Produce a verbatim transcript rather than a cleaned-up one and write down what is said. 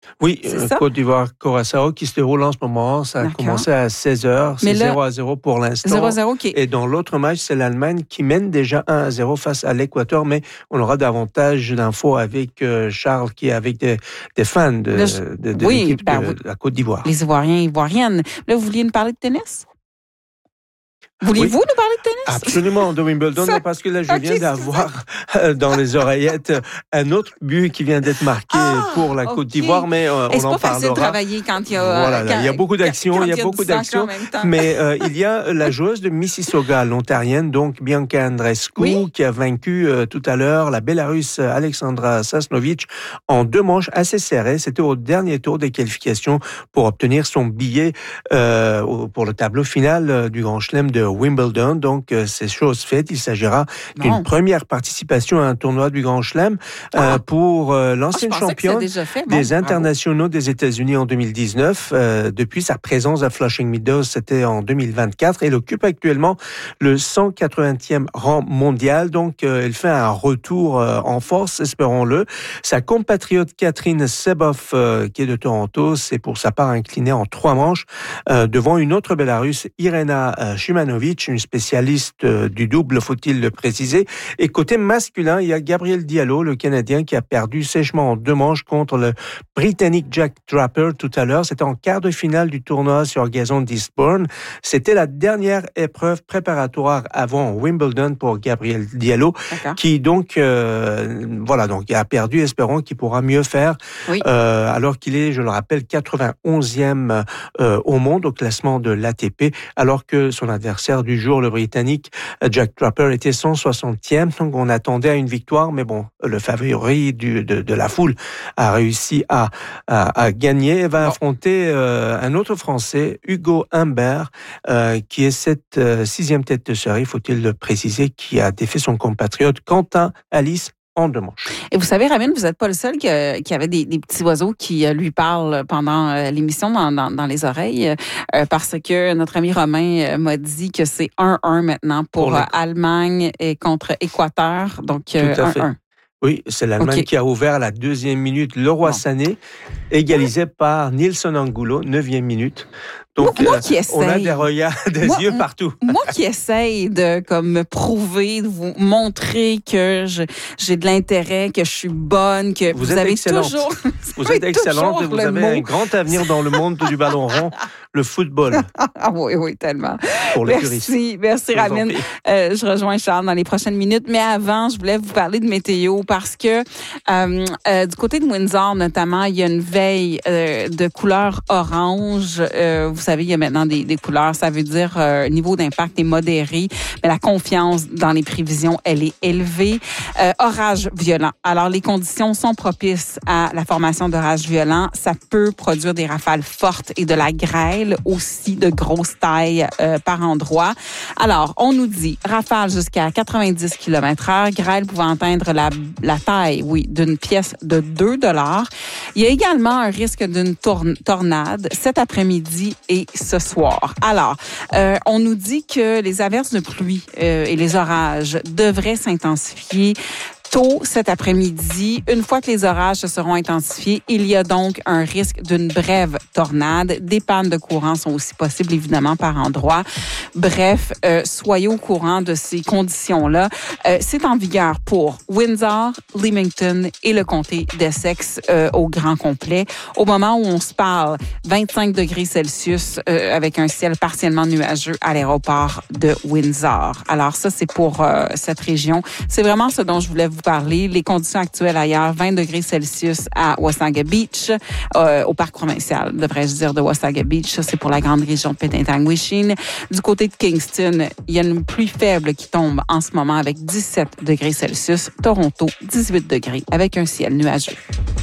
Oui, euh, Côte d'Ivoire-Curaçao qui se déroule en ce moment. Ça a D'accord. commencé à seize heures. C'est là, zéro à zéro pour l'instant. zéro à zéro, okay. Et dans l'autre match, c'est l'Allemagne qui mène déjà un à zéro face à l'Équateur. Mais on aura davantage d'infos avec euh, Charles, qui est avec des, des fans de, là, je... de, de oui, l'équipe ben, de, de la Côte d'Ivoire. Les Ivoiriens, Ivoiriennes. Là, vous vouliez nous parler de tennis? Voulez-vous oui. nous parler de tennis? Absolument, de Wimbledon, ça... parce que là, je viens okay, d'avoir dans les oreillettes un autre but qui vient d'être marqué ah, pour la Côte okay. d'Ivoire, mais euh, on en parlera. C'est pas facile de travailler quand il y a... Voilà, là, quand, il y a beaucoup d'actions, il y a, y a beaucoup d'actions, mais euh, il y a la joueuse de Mississauga, l'Ontarienne, donc Bianca Andreescu, oui. qui a vaincu euh, tout à l'heure la Bélarusse Alexandra Sasnovic en deux manches assez serrées. C'était au dernier tour des qualifications pour obtenir son billet euh, pour le tableau final du Grand Chelem de Wimbledon. Donc, euh, c'est chose faite. Il s'agira non. d'une première participation à un tournoi du Grand Chelem euh, ah. pour euh, l'ancienne ah, championne fait, bon. des internationaux des États-Unis en deux mille dix-neuf. Euh, depuis sa présence à Flushing Meadows, c'était en deux mille vingt-quatre. Elle occupe actuellement le cent quatre-vingtième rang mondial. Donc, euh, elle fait un retour euh, en force, espérons-le. Sa compatriote Catherine Seboff, euh, qui est de Toronto, s'est pour sa part inclinée en trois manches euh, devant une autre Bélarusse, Irena euh, Shumanovic, une spécialiste du double, faut-il le préciser. Et côté masculin, il y a Gabriel Diallo, le Canadien, qui a perdu sèchement en deux manches contre le Britannique Jack Draper tout à l'heure. C'était en quart de finale du tournoi sur gazon d'Eastbourne. C'était la dernière épreuve préparatoire avant Wimbledon pour Gabriel Diallo, D'accord. qui donc, euh, voilà, donc a perdu. Espérons qu'il pourra mieux faire, oui. euh, alors qu'il est, je le rappelle, quatre-vingt-onzième euh, au monde au classement de l'A T P, alors que son adversaire du jour, le Britannique Jack Draper, était cent soixantième. Donc on attendait à une victoire, mais bon, le favori du, de, de la foule a réussi à, à, à gagner et va bon. affronter euh, un autre Français, Hugo Humbert, euh, qui est cette euh, sixième tête de série, faut-il le préciser, qui a défait son compatriote Quentin Alice en deux manches. Et vous savez, Ramine, vous n'êtes pas le seul qui, euh, qui avait des, des petits oiseaux qui euh, lui parlent pendant euh, l'émission dans, dans, dans les oreilles, euh, parce que notre ami Romain euh, m'a dit que c'est un un maintenant pour, pour euh, Allemagne et contre Équateur, donc euh, Tout à fait. un un. Oui, c'est l'Allemagne okay. qui a ouvert à la deuxième minute. Leroy bon. Sané, égalisé par Nilson Angulo, neuvième minute. Donc, moi, moi qui euh, essaye, on a des regards, des moi, yeux partout. Moi qui essaye de comme, me prouver, de vous montrer que je, j'ai de l'intérêt, que je suis bonne, que vous, vous avez excellente. toujours... Vous, vous êtes excellente et vous avez mot. un grand avenir dans le monde du ballon rond, le football. Ah oui, oui, tellement. Pour les merci, puristes. merci Ramine. Euh, je rejoins Charles dans les prochaines minutes, mais avant, je voulais vous parler de météo parce que euh, euh, du côté de Windsor, notamment, il y a une veille euh, de couleur orange. Euh, vous savez, il y a maintenant des, des couleurs. Ça veut dire euh, niveau d'impact est modéré, mais la confiance dans les prévisions, elle est élevée. Euh, orage violent. Alors, les conditions sont propices à la formation d'orages violents. Ça peut produire des rafales fortes et de la grêle, aussi de grosse taille euh, par endroit. Alors, on nous dit rafales jusqu'à quatre-vingt-dix kilomètres heure, grêle pouvant atteindre la, la taille, oui, d'une pièce de deux dollars. Il y a également un risque d'une tourne, tornade cet après-midi et ce soir. Alors, euh, on nous dit que les averses de pluie euh, et les orages devraient s'intensifier tôt cet après-midi. Une fois que les orages se seront intensifiés, il y a donc un risque d'une brève tornade. Des pannes de courant sont aussi possibles, évidemment, par endroits. Bref, euh, soyez au courant de ces conditions-là. Euh, c'est en vigueur pour Windsor, Leamington et le comté d'Essex euh, au grand complet. Au moment où on se parle, vingt-cinq degrés Celsius euh, avec un ciel partiellement nuageux à l'aéroport de Windsor. Alors ça, c'est pour euh, cette région. C'est vraiment ce dont je voulais vous parler. Les conditions actuelles ailleurs, vingt degrés Celsius à Wasaga Beach, euh, au parc provincial, devrais-je dire, de Wasaga Beach. Ça, c'est pour la grande région de Peteintang-Wisheen. Du côté de Kingston, il y a une pluie faible qui tombe en ce moment avec dix-sept degrés Celsius. Toronto, dix-huit degrés avec un ciel nuageux.